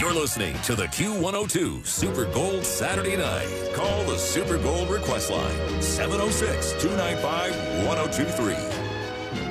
You're listening to the Q102 Super Gold Saturday Night. Call the Super Gold request line 706-295-1023.